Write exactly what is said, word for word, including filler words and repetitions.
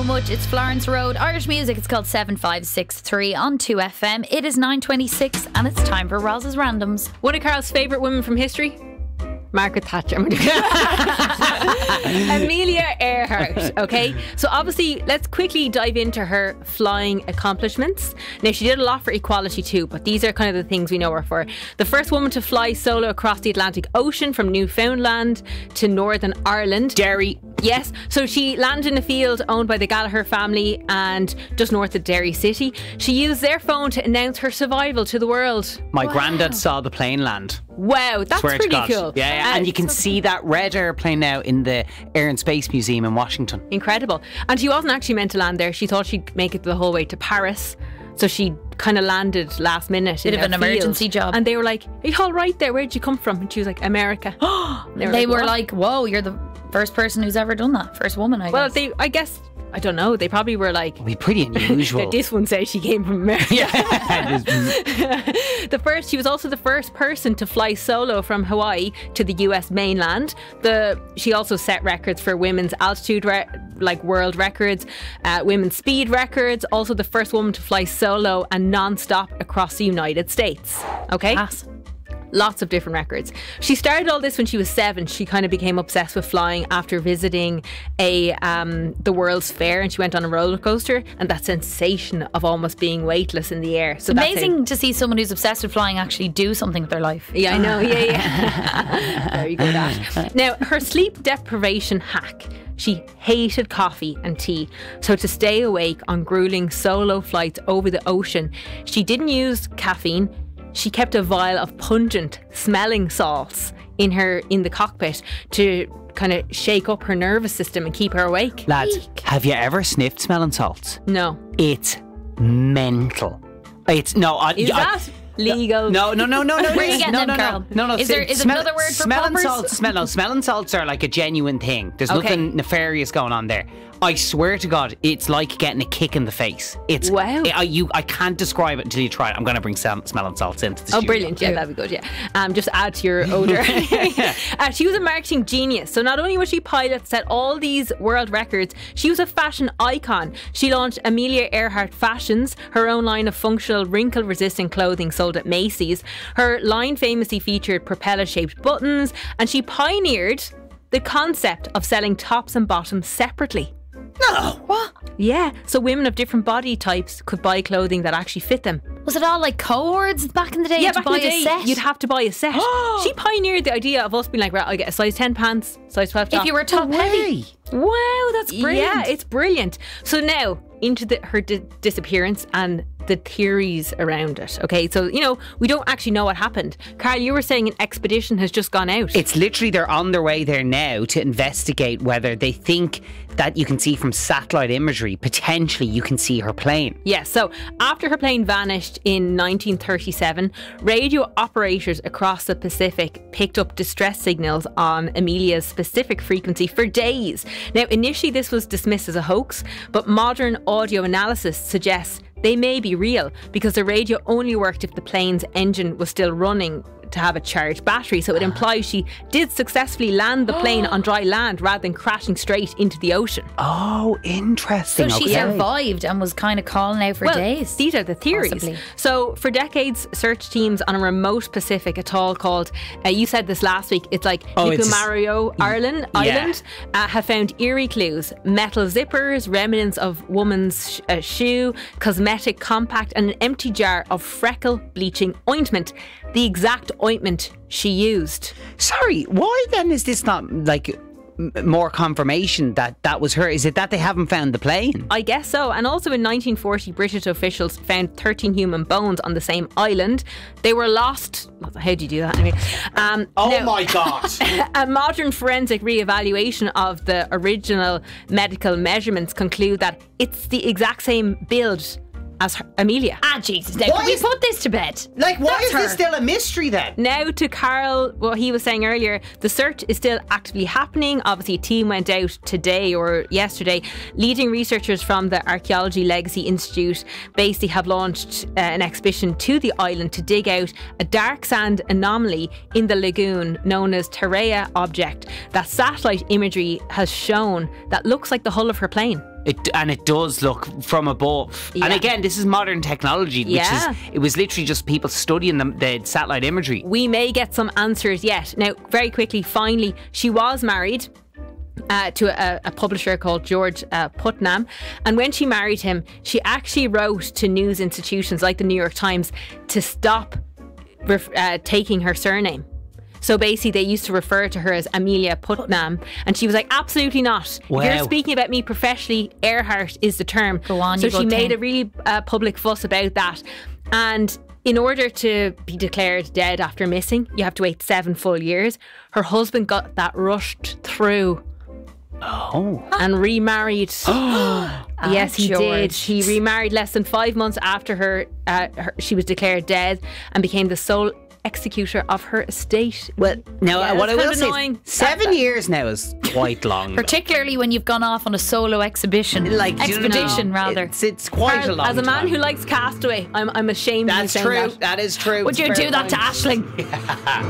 Much. It's Florence Road, Irish music. It's called seven five six three on two F M. It is nine twenty-six and it's time for Roz's Randoms. One of Carl's favourite women from history? Margaret Thatcher. Amelia Earhart. Okay, so obviously let's quickly dive into her flying accomplishments. Now, she did a lot for equality too, but these are kind of the things we know her for. The first woman to fly solo across the Atlantic Ocean from Newfoundland to Northern Ireland. Derry. Yes, so she landed in a field owned by the Gallagher family and just north of Derry City. She used their phone to announce her survival to the world. My wow. granddad saw the plane land. Wow, that's Swear pretty Yeah, cool. yeah. Uh, and you can so see that red airplane now in the Air and Space Museum in Washington. Incredible. And she wasn't actually meant to land there. She thought she'd make it the whole way to Paris. So she kind of landed last minute. Bit in of an field. emergency job. And they were like, are you all right there? Where'd you come from? And she was like, America. they were, they like, were like, whoa, you're the first person who's ever done that. First woman, I well, guess. Well, they, I guess... I don't know. They probably were like... It'd be pretty unusual. This one says she came from America. Yeah. the first, she was also the first person to fly solo from Hawaii to the U S mainland. The She also set records for women's altitude, re- like world records, uh, women's speed records. Also the first woman to fly solo and non-stop across the United States. Okay? Class. Lots of different records. She started all this when she was seven. She kind of became obsessed with flying after visiting a um, the World's Fair, and she went on a roller coaster, and that sensation of almost being weightless in the air. So amazing that's to see someone who's obsessed with flying actually do something with their life. Yeah, I know. Yeah, yeah. Very good at. Now, her sleep deprivation hack. She hated coffee and tea, so to stay awake on grueling solo flights over the ocean, she didn't use caffeine. She kept a vial of pungent smelling salts in her in the cockpit to kind of shake up her nervous system and keep her awake. Lads, Eek. have you ever sniffed smelling salts? No. It's mental. It's no. I, Is I, that legal? No, no, no, no, no. Where are you getting no, them, no, Carl? no, no, no. Is there is smell, another word for smelling poppers? salts? Smell, no, smelling salts are like a genuine thing. There's Okay. nothing nefarious going on there. I swear to God, it's like getting a kick in the face. It's wow. I, you, I can't describe it until you try it. I'm going to bring some smelling salts into the Oh, studio. brilliant. Yeah, that'd be good. Yeah. Um, just add to your odour. uh, she was a marketing genius. So not only was she pilot, set all these world records, she was a fashion icon. She launched Amelia Earhart Fashions, her own line of functional wrinkle-resistant clothing sold at Macy's. Her line famously featured propeller-shaped buttons, and she pioneered the concept of selling tops and bottoms separately. No. What? Yeah, so women of different body types could buy clothing that actually fit them. Was it all like cohorts back in the day? Yeah, to back buy in the a day, set? you'd have to buy a set. She pioneered the idea of us being like, right, I'll get a size ten pants, size twelve top. if you were top heavy. Wow, that's brilliant. Yeah, it's brilliant. So now, into the, her di- disappearance and the theories around it. Okay, so, you know, we don't actually know what happened. Carl, you were saying an expedition has just gone out. It's literally, they're on their way there now to investigate whether they think that you can see from satellite imagery, potentially you can see her plane. Yes, so after her plane vanished in nineteen thirty-seven, radio operators across the Pacific picked up distress signals on Amelia's specific frequency for days. Now, initially this was dismissed as a hoax, but modern audio analysis suggests they may be real because the radio only worked if the plane's engine was still running to have a charged battery. So it implies she did successfully land the plane on dry land rather than crashing straight into the ocean. Oh, interesting. So she Okay. survived and was kind of calling out for well, days. These are the theories. Possibly. So for decades, search teams on a remote Pacific atoll called, uh, you said this last week, it's like Oh, it's- Nukumario Ireland, Yeah. Island, uh, have found eerie clues, metal zippers, remnants of woman's sh- uh, shoe, cosmetic compact, and an empty jar of freckle bleaching ointment. The exact ointment she used. Sorry, why then is this not like m- more confirmation that that was her? Is it that they haven't found the plane? I guess so. And also in nineteen forty, British officials found thirteen human bones on the same island. They were lost. How do you do that anyway? Um, now- God. A modern forensic re-evaluation of the original medical measurements conclude that it's the exact same build as her, Amelia. Ah, Jesus. Now, Why can we is- put this to bed? Like, why That's is this her. still a mystery then? Now to Carl, what he was saying earlier, the search is still actively happening. Obviously, a team went out today or yesterday. Leading researchers from the Archaeology Legacy Institute basically have launched uh, an expedition to the island to dig out a dark sand anomaly in the lagoon known as Terrea object that satellite imagery has shown that looks like the hull of her plane. It, and it does look from above. Yeah. And again, this is modern technology, which Yeah. is, it was literally just people studying the, the satellite imagery. We may get some answers yet. Now, very quickly, finally, she was married uh, to a, a publisher called George uh, Putnam. And when she married him, she actually wrote to news institutions like the New York Times to stop ref- uh, taking her surname. So basically, they used to refer to her as Amelia Putnam, and she was like, "Absolutely not. Wow. If you're speaking about me professionally, Earhart is the term." Go on, So you she good made thing. a really uh, public fuss about that, and in order to be declared dead after missing, you have to wait seven full years. Her husband got that rushed through Oh. and remarried. Yes, he George. did. He remarried less than five months after her, uh, her she was declared dead, and became the sole executor of her estate. Well, now Yeah, what I that's will kind of say annoying. is seven years now is quite long. Particularly when you've gone off on a solo exhibition. Like, do you know- expedition, rather. It's, it's quite a long As a man time. who likes Castaway, I'm I'm ashamed. of you That's saying true. That. That is true. Would you It's do fair that to point. Aisling?